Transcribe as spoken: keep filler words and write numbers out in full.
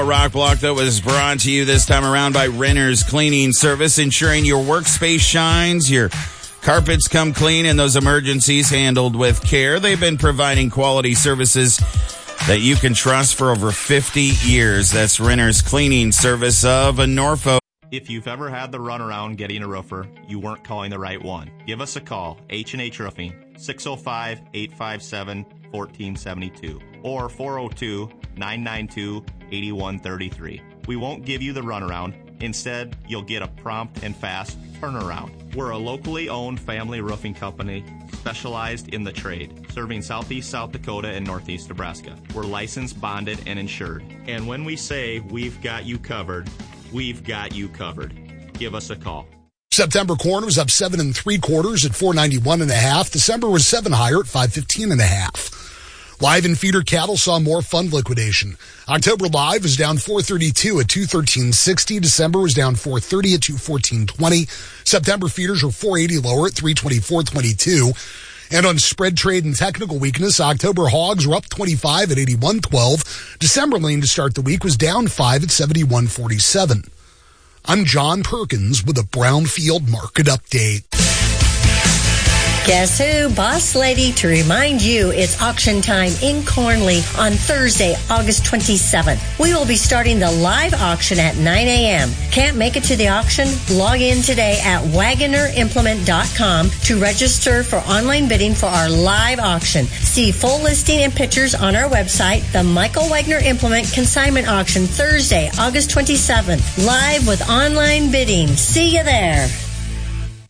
Rock Block that was brought to you this time around by Renner's Cleaning Service, ensuring your workspace shines, your carpets come clean, and those emergencies handled with care. They've been providing quality services that you can trust for over fifty years. That's Renner's Cleaning Service of Norfolk. If you've ever had the runaround getting a roofer, you weren't calling the right one. Give us a call, H and H Roofing, six oh five, eight five seven, one four seven two or four oh two, nine nine two, eight one three three. We won't give you the runaround. Instead, you'll get a prompt and fast turnaround. We're a locally owned family roofing company specialized in the trade, serving southeast South Dakota and northeast Nebraska. We're licensed, bonded, and insured. And when we say we've got you covered, we've got you covered. Give us a call. September corn was up seven and three quarters at four ninety-one and a half. December was seven higher at five fifteen and a half. Live and feeder cattle saw more fund liquidation. October live was down four thirty-two at two thirteen sixty. December was down four thirty at two fourteen twenty. September feeders were four eighty lower at three twenty-four twenty-two. And on spread trade and technical weakness, October hogs were up twenty-five at eighty-one twelve. December lean to start the week was down five at seventy-one forty-seven. I'm John Perkins with a Brownfield Market Update. Guess who? Boss Lady to remind you it's auction time in Cornley on Thursday, August twenty-seventh. We will be starting the live auction at nine a.m. Can't make it to the auction? Log in today at wagoner implement dot com to register for online bidding for our live auction. See full listing and pictures on our website. The Michael Wagner Implement Consignment Auction Thursday, August twenty-seventh. Live with online bidding. See you there.